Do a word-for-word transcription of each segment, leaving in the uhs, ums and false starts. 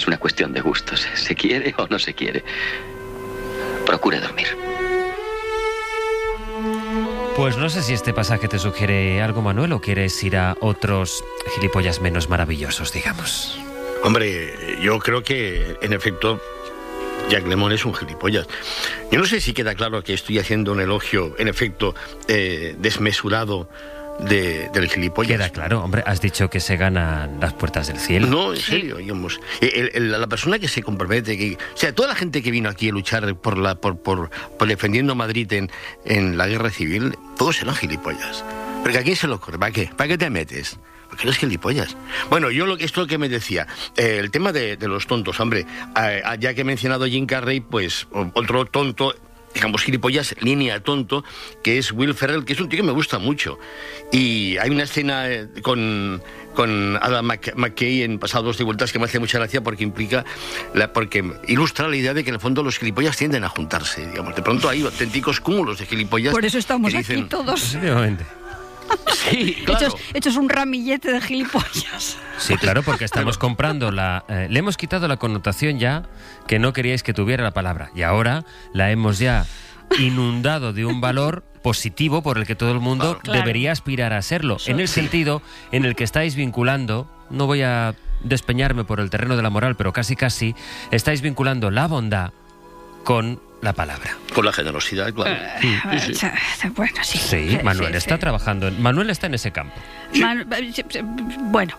una cuestión de gustos. ¿Se quiere o no se quiere? Procure dormir. Pues no sé si este pasaje te sugiere algo, Manuel, o quieres ir a otros gilipollas menos maravillosos, digamos. Hombre, yo creo que, en efecto, Jack Lemmon es un gilipollas. Yo no sé si queda claro que estoy haciendo un elogio, en efecto, eh, desmesurado de, del gilipollas. Queda claro, hombre, has dicho que se ganan las puertas del cielo. No, en serio, digamos. El, el, la persona que se compromete, que, o sea, toda la gente que vino aquí a luchar por la por, por, por defendiendo Madrid en, en la guerra civil, todos eran gilipollas. Porque a quién se lo ocurre, ¿para qué? ¿Para qué te metes? Porque eres gilipollas. Bueno, yo lo que esto es lo que me decía, eh, el tema de, de los tontos, hombre, eh, ya que he mencionado a Jim Carrey, pues otro tonto, digamos gilipollas, línea tonto, que es Will Ferrell, que es un tío que me gusta mucho. Y hay una escena eh, con, con Adam McKay en Pasados de Vueltas que me hace mucha gracia porque implica, la, porque ilustra la idea de que en el fondo los gilipollas tienden a juntarse, digamos. De pronto hay auténticos cúmulos de gilipollas. Por eso estamos que dicen, aquí todos. Efectivamente. Sí, claro. Hechos, hechos un ramillete de gilipollas. Sí, claro, porque estamos comprando la... Eh, le hemos quitado la connotación ya que no queríais que tuviera la palabra. Y ahora la hemos ya inundado de un valor positivo por el que todo el mundo Claro. debería aspirar a serlo. Eso, En el sí. sentido en el que estáis vinculando, no voy a despeñarme por el terreno de la moral, pero casi casi, estáis vinculando la bondad con la palabra. Con la generosidad, claro. Eh, Sí, sí. Bueno, sí. Sí, Manuel sí, está sí. trabajando. En, Manuel está en ese campo. Manu- Bueno,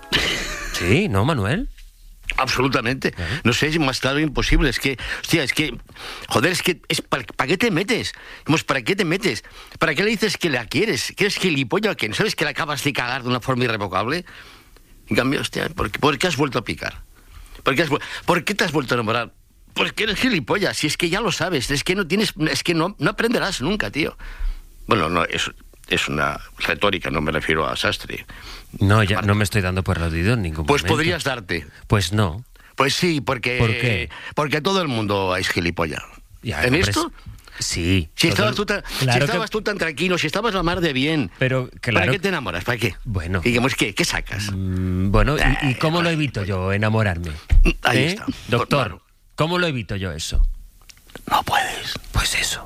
Sí, ¿no, Manuel? Absolutamente. No sé, es más claro imposible. Es que, hostia, es que, joder, es que, es ¿para, ¿para qué te metes? Vamos, ¿para qué te metes? ¿Para qué le dices que la quieres? ¿Que eres gilipollas o que no sabes que la acabas de cagar de una forma irrevocable? En cambio, hostia, ¿por qué, por qué has vuelto a picar? ¿Por qué, has, vu- ¿Por qué te has vuelto a enamorar? Porque eres gilipollas, si es que ya lo sabes, es que no tienes, es que no, no aprenderás nunca, tío. Bueno, no, es, es una retórica, no me refiero a Sastre. No, ya no me estoy dando por aludido en ningún Pues momento. podrías darte. Pues no. Pues sí, porque... ¿Por qué? Porque todo el mundo es gilipollas. Ya, ¿En hombre, esto? Sí. Si todo estabas, el- tú tan, claro si estabas que- tú tan tranquilo, si estabas la mar de bien, Pero, ¿para claro qué te enamoras? ¿Para qué? Bueno. Digamos, ¿qué? ¿Qué sacas? Mm, Bueno, ¿y, y cómo lo evito yo, enamorarme? Ahí ¿Eh? está. Doctor, Claro. ¿cómo lo evito yo eso? No puedes. Pues eso.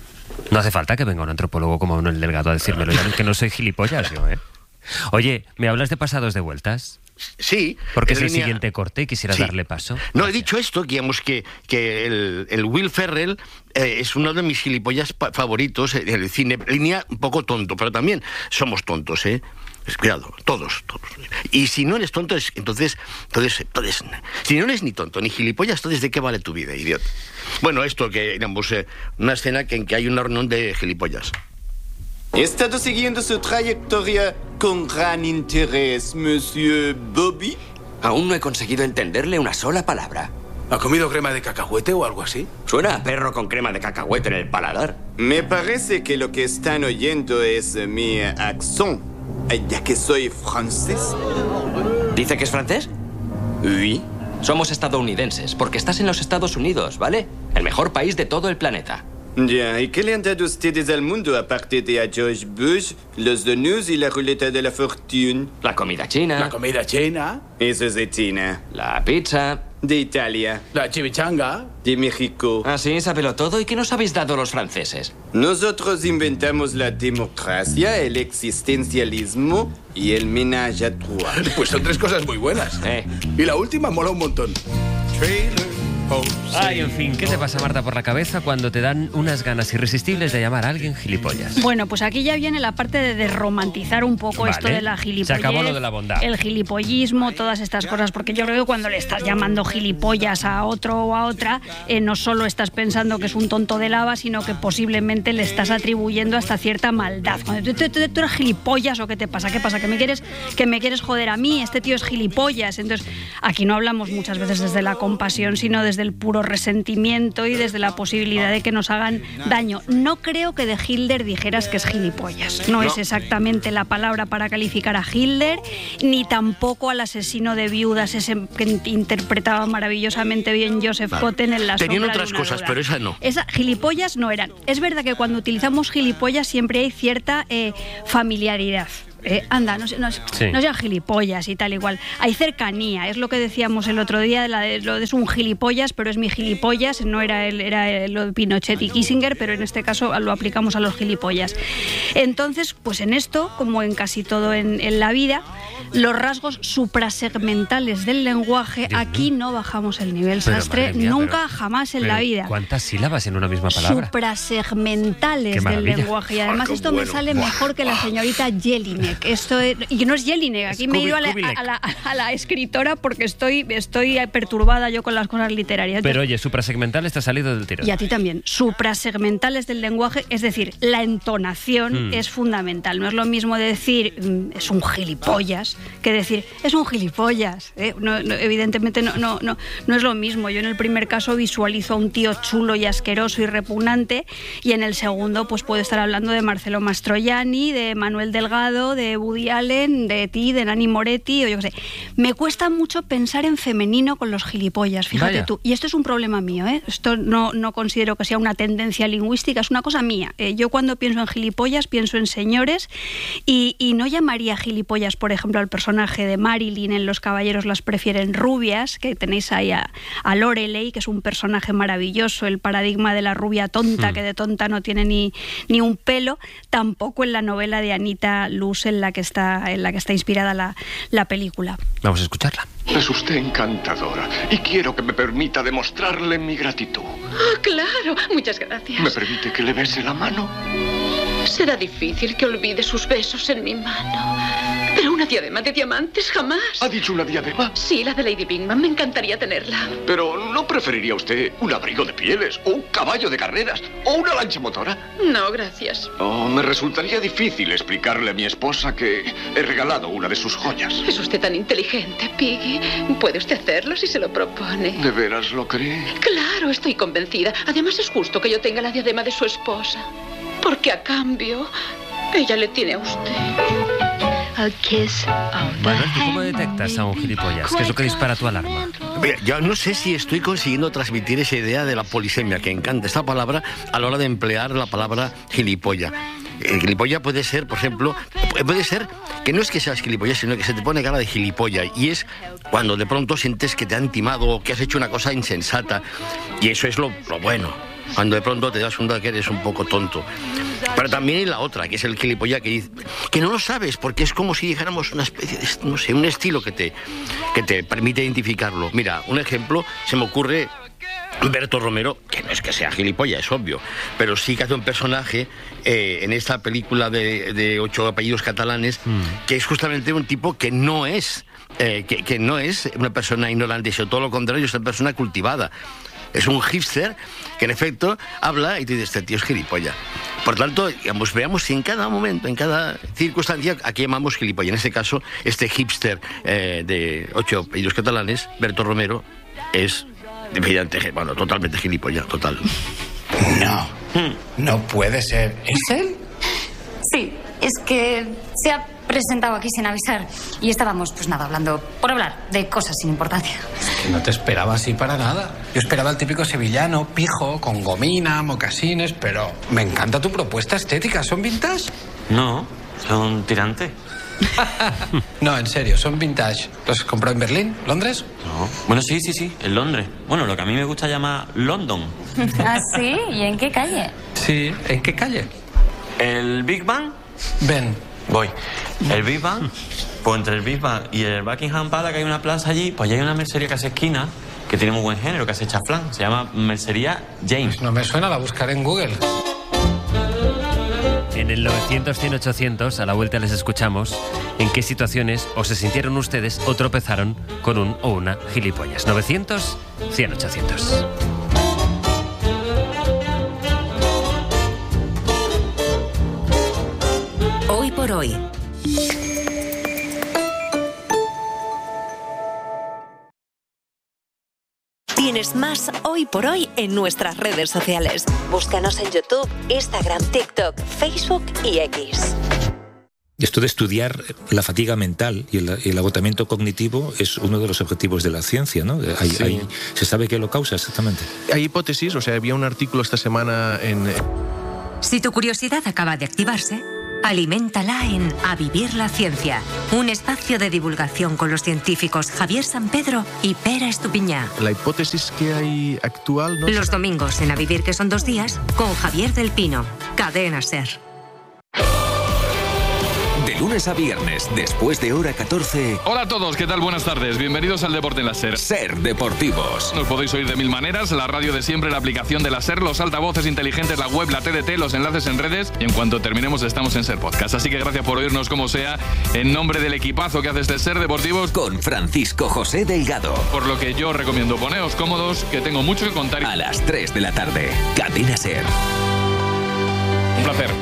No hace falta que venga un antropólogo como Manuel Delgado a decírmelo, ya que no soy gilipollas yo, ¿eh? Oye, ¿me hablas de pasados de vueltas? Sí. Porque es en el línea- siguiente corte y quisiera Sí. darle paso. No, he Gracias. dicho esto, que digamos que, que el, el Will Ferrell eh, es uno de mis gilipollas pa- favoritos en el cine. Línea un poco tonto, pero también somos tontos, ¿eh? Es, cuidado, todos, todos. Y si no eres tonto, es, entonces, entonces, entonces, si no eres ni tonto ni gilipollas, entonces ¿de qué vale tu vida, idiota? Bueno, esto que, digamos, eh, una escena que, en que hay una reunión de gilipollas. He estado siguiendo su trayectoria con gran interés, Monsieur Bobby. Aún no he conseguido entenderle una sola palabra. ¿Ha comido crema de cacahuete o algo así? Suena a perro con crema de cacahuete en el paladar. Me parece que lo que están oyendo es eh, mi accent, eh, ya que soy francés. ¿Dice que es francés? Oui. Somos estadounidenses, porque estás en los Estados Unidos, ¿vale? El mejor país de todo el planeta. Ya, ¿y qué le han dado ustedes al mundo aparte de a George Bush, los donuts y la ruleta de la fortuna? La comida china, La comida china, Eso es de China, la pizza... de Italia, la chimichanga. de México. Así, sábelo todo. ¿Y qué nos habéis dado los franceses? Nosotros inventamos la democracia, el existencialismo y el ménage à trois. Pues son tres cosas muy buenas. Eh. Y la última mola un montón. Ay, en fin, ¿qué te pasa, Marta, por la cabeza cuando te dan unas ganas irresistibles de llamar a alguien gilipollas? bueno, pues aquí ya viene la parte de desromantizar un poco Vale. esto de la gilipollez. Se acabó lo de la bondad. El gilipollismo, todas estas cosas, porque yo creo que cuando le estás llamando gilipollas a otro o a otra, eh, no solo estás pensando que es un tonto de lava, sino que posiblemente le estás atribuyendo hasta cierta maldad. Cuando tú, tú- tú eres gilipollas, ¿o qué te pasa? ¿Qué pasa? ¿Que me quieres, que me quieres joder a mí? Este tío es gilipollas. Entonces, aquí no hablamos muchas veces desde la compasión, sino desde el puro resentimiento y desde la posibilidad de que nos hagan daño. No creo que de Hitler dijeras que es gilipollas. No, es exactamente la palabra para calificar a Hitler, ni tampoco al asesino de viudas, ese que interpretaba maravillosamente bien Joseph Vale. Cotten en La Tenían sombra de otras una cosas, duda. pero esa no. Esa, gilipollas no eran. Es verdad que cuando utilizamos gilipollas siempre hay cierta eh, familiaridad. Eh, anda, no, no, Sí. no sean gilipollas y tal igual. Hay cercanía, es lo que decíamos el otro día, la de, lo de es un gilipollas, pero es mi gilipollas, no era, el, era el, lo de Pinochet y Kissinger, pero en este caso lo aplicamos a los gilipollas. Entonces, pues en esto, como en casi todo en, en la vida, los rasgos suprasegmentales del lenguaje, Dios aquí mío. no bajamos el nivel, Pero, sastre, madre mía, nunca, pero- jamás en pero la vida. ¿Cuántas sílabas en una misma palabra? Suprasegmentales Qué del maravilla. lenguaje. Y además Ah, qué esto me bueno. sale Buah. mejor que la señorita Jelinek. Esto es, y no es Jelinek, aquí Es me he Kubi- ido a la, Kubilek. a, la, a la escritora porque estoy, estoy perturbada yo con las cosas literarias. Pero oye, suprasegmental está salido del tirón. Y a ti también. Suprasegmentales del lenguaje, es decir, la entonación Mm. es fundamental. No es lo mismo decir mm, es un gilipollas que decir es un gilipollas. ¿eh? No, no, evidentemente no, no, no, no es lo mismo. Yo en el primer caso visualizo a un tío chulo y asqueroso y repugnante, y en el segundo pues puedo estar hablando de Marcelo Mastroianni, de Manuel Delgado, de Woody Allen, de ti, de Nani Moretti, o yo qué sé. Me cuesta mucho pensar en femenino con los gilipollas, fíjate Vaya. tú. Y esto es un problema mío, ¿eh? Esto no, no considero que sea una tendencia lingüística, es una cosa mía. Eh, yo cuando pienso en gilipollas pienso en señores y, y no llamaría gilipollas, por ejemplo, al personaje de Marilyn en Los caballeros las prefieren rubias, que tenéis ahí a, a Lorelei, que es un personaje maravilloso, el paradigma de la rubia tonta, Mm. que de tonta no tiene ni, ni un pelo, tampoco en la novela de Anita Loos en la que está, en la que está inspirada la, la película. Vamos a escucharla. Es usted encantadora y quiero que me permita demostrarle mi gratitud. Ah, claro. Muchas gracias. ¿Me permite que le bese la mano? Será difícil que olvide sus besos en mi mano. Pero una diadema de diamantes jamás. ¿Ha dicho una diadema? Sí, la de Lady Bingman. Me encantaría tenerla. Pero ¿no preferiría usted un abrigo de pieles o un caballo de carreras o una lancha motora? No, gracias. Oh, me resultaría difícil explicarle a mi esposa que he regalado una de sus joyas. Es usted tan inteligente, Piggy. Puede usted hacerlo si se lo propone. ¿De veras lo cree? Claro, estoy convencida. Además, es justo que yo tenga la diadema de su esposa. Porque a cambio, ella le tiene a usted. Manuel, ¿tú cómo detectas a un gilipollas? ¿Qué es lo que dispara tu alarma? Mira, yo no sé si estoy consiguiendo transmitir esa idea de la polisemia, que encanta esta palabra a la hora de emplear la palabra gilipollas. El gilipollas puede ser, por ejemplo, puede ser que no es que seas gilipollas, sino que se te pone cara de gilipollas. Y es cuando de pronto sientes que te han timado o que has hecho una cosa insensata. Y eso es lo, lo bueno. Cuando de pronto te das cuenta que eres un poco tonto. Pero también hay la otra, que es el gilipollas que dice, que no lo sabes, porque es como si dijéramos una especie de, no sé, un estilo que te, que te permite identificarlo. Mira, un ejemplo, se me ocurre Berto Romero, que no es que sea gilipollas, es obvio, pero sí que hace un personaje eh, en esta película de, de ocho apellidos catalanes, mm. que es justamente un tipo que no es, eh, que, que no es una persona ignorante, sino todo lo contrario, es una persona cultivada. Es un hipster que en efecto habla y te dice, este tío es gilipollas. Por tanto, digamos, veamos si en cada momento, en cada circunstancia, a qué llamamos gilipollas. En este caso, este hipster eh, de ocho apellidos catalanes, Berto Romero, es evidente, bueno, totalmente gilipollas, total. No, no puede ser. ¿Es él? Sí, es que se ha presentado aquí sin avisar y estábamos, pues nada, hablando por hablar de cosas sin importancia. Es que no te esperaba así para nada. Yo esperaba el típico sevillano, pijo, con gomina, mocasines, pero me encanta tu propuesta estética. ¿Son vintage? No, son tirantes. No, en serio, son vintage. ¿Los has comprado en Berlín, Londres? No. Bueno, sí, sí, sí, en Londres. Bueno, lo que a mí me gusta llamar London. ¿Ah, sí? ¿Y en qué calle? Sí, ¿en qué calle? ¿El Big Bang? Ven. Voy. ¿El Big Bang? Pues entre el Big Bang y el Buckingham Palace, que hay una plaza allí, pues allí hay una mercería que hace esquina, que tiene muy buen género, que hace chaflán. Se llama Mercería James. Pues no me suena, la buscaré en Google. En el novecientos, cien, ochocientos, a la vuelta les escuchamos en qué situaciones o se sintieron ustedes o tropezaron con un o una gilipollas. novecientos, cien, ochocientos. Hoy por hoy. Tienes más Hoy por Hoy en nuestras redes sociales. Búscanos en YouTube, Instagram, TikTok, Facebook y X. Esto de estudiar la fatiga mental y el, el agotamiento cognitivo es uno de los objetivos de la ciencia, ¿no? Hay, Sí. hay, ¿Se sabe qué lo causa exactamente? Hay hipótesis, o sea, había un artículo esta semana en... Si tu curiosidad acaba de activarse, Aliméntala en A Vivir la Ciencia, un espacio de divulgación con los científicos Javier San Pedro y Pera Estupiñá. La hipótesis que hay actual... ¿no? Los domingos en A Vivir, que son dos días, con Javier del Pino. Cadena SER. De lunes a viernes, después de hora catorce... Hola a todos, ¿qué tal? Buenas tardes. Bienvenidos al Deporte en la SER. SER Deportivos. Nos podéis oír de mil maneras, la radio de siempre, la aplicación de la SER, los altavoces inteligentes, la web, la T D T, los enlaces en redes, y en cuanto terminemos estamos en SER Podcast. Así que gracias por oírnos como sea, en nombre del equipazo que hace este SER Deportivos. Con Francisco José Delgado. Por lo que yo recomiendo, poneos cómodos, que tengo mucho que contar. A las tres de la tarde, Cadena SER. Un placer.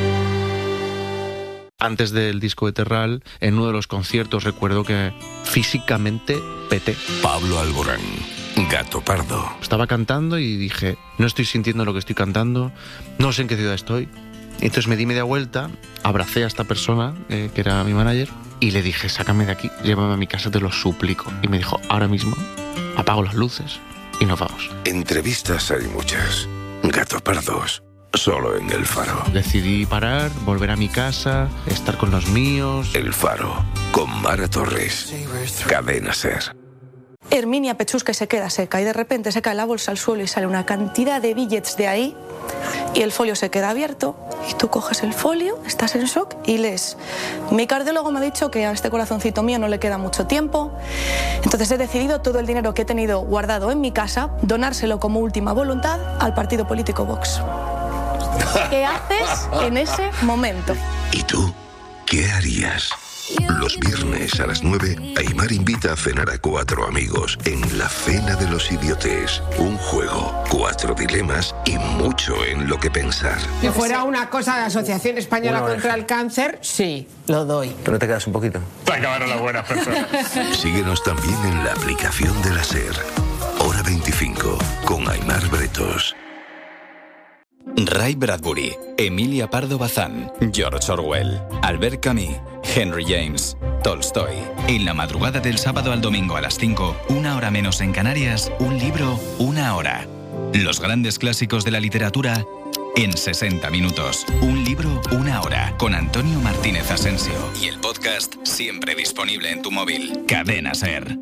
Antes del disco de Terral, en uno de los conciertos recuerdo que físicamente peté. Pablo Alborán, Gato Pardo. Estaba cantando y dije, no estoy sintiendo lo que estoy cantando, no sé en qué ciudad estoy. Y entonces me di media vuelta, abracé a esta persona, eh, que era mi manager, y le dije, sácame de aquí, llévame a mi casa, te lo suplico. Y me dijo, ahora mismo, apago las luces y nos vamos. Entrevistas hay muchas. Gato Pardos. Solo en El Faro. Decidí parar, volver a mi casa, estar con los míos. El Faro, con Mara Torres. Cadena SER. Herminia Pechusca y se queda seca y de repente se cae la bolsa al suelo y sale una cantidad de billets de ahí y el folio se queda abierto y tú coges el folio, estás en shock y lees. Mi cardiólogo me ha dicho que a este corazoncito mío no le queda mucho tiempo, entonces he decidido todo el dinero que he tenido guardado en mi casa, donárselo como última voluntad al partido político Vox. ¿Qué haces en ese momento? ¿Y tú qué harías? Los viernes a las nueve, Aimar invita a cenar a cuatro amigos en La Cena de los Idiotes. Un juego, cuatro dilemas y mucho en lo que pensar. Si fuera una cosa de Asociación Española Una contra el Cáncer, sí, lo doy. ¿Pero no te quedas un poquito? Se acabaron las buenas personas. Síguenos también en la aplicación de la SER. Hora veinticinco, con Aimar Bretos. Ray Bradbury, Emilia Pardo Bazán, George Orwell, Albert Camus, Henry James, Tolstoy. En la madrugada del sábado al domingo a las cinco, una hora menos en Canarias, un libro, una hora. Los grandes clásicos de la literatura en sesenta minutos. Un libro, una hora. Con Antonio Martínez Asensio. Y el podcast siempre disponible en tu móvil. Cadena SER.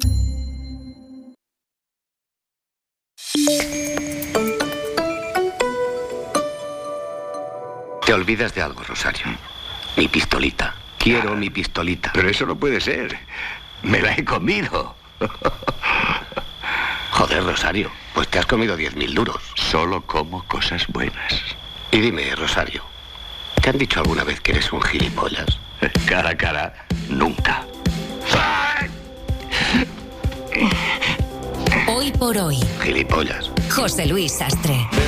Te olvidas de algo, Rosario. Mi pistolita. Quiero mi pistolita. Pero eso no puede ser. Me la he comido. Joder, Rosario, pues te has comido diez mil duros. Solo como cosas buenas. Y dime, Rosario, ¿te han dicho alguna vez que eres un gilipollas? Cara a cara, nunca. Hoy por hoy. Gilipollas. José Luis Sastre.